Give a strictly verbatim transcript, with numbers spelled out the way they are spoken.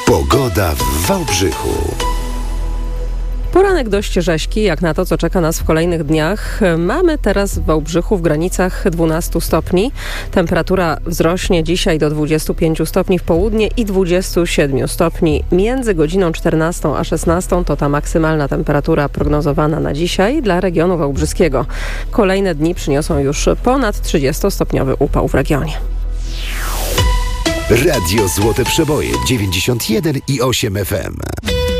Pogoda w Wałbrzychu. Poranek dość rzeźki, jak na to, co czeka nas w kolejnych dniach. Mamy teraz w Wałbrzychu w granicach dwunastu stopni. Temperatura wzrośnie dzisiaj do dwudziestu pięciu stopni w południe i dwudziestu siedmiu stopni. Między godziną czternastą a szesnastą to ta maksymalna temperatura prognozowana na dzisiaj dla regionu wałbrzyskiego. Kolejne dni przyniosą już ponad trzydziestostopniowy upał w regionie. Radio Złote Przeboje dziewięćdziesiąt jeden i osiem F M.